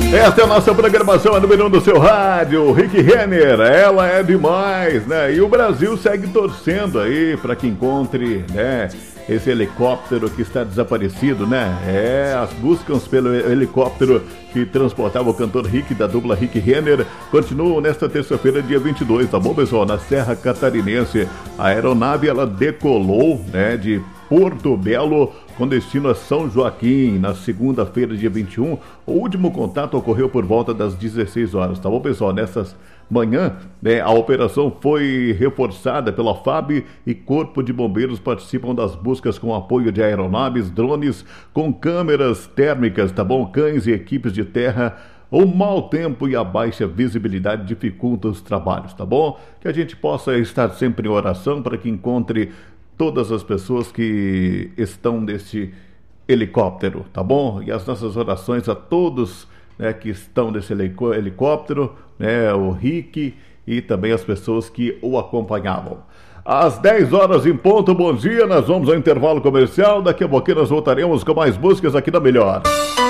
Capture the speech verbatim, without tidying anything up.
Esta é a nossa programação, a número um do seu rádio, Rick Renner, ela é demais, né? E o Brasil segue torcendo aí para que encontre, né, esse helicóptero que está desaparecido, né? É, as buscas pelo helicóptero que transportava o cantor Rick, da dupla Rick Renner, continuam nesta terça-feira, dia vinte e dois, tá bom, pessoal? Na Serra Catarinense, a aeronave, ela decolou, né, de Porto Belo, com destino a São Joaquim, na segunda-feira, dia vinte e um. O último contato ocorreu por volta das dezesseis horas, tá bom, pessoal? Nessas manhã, né, a operação foi reforçada pela F A B e Corpo de Bombeiros participam das buscas com apoio de aeronaves, drones, com câmeras térmicas, tá bom? Cães e equipes de terra. O mau tempo e a baixa visibilidade dificultam os trabalhos, tá bom? Que a gente possa estar sempre em oração para que encontre todas as pessoas que estão nesse helicóptero, tá bom? E as nossas orações a todos, né, que estão nesse helicóptero, né, o Rick e também as pessoas que o acompanhavam. Às dez horas em ponto, bom dia, nós vamos ao intervalo comercial, daqui a pouquinho nós voltaremos com mais músicas aqui da Melhor.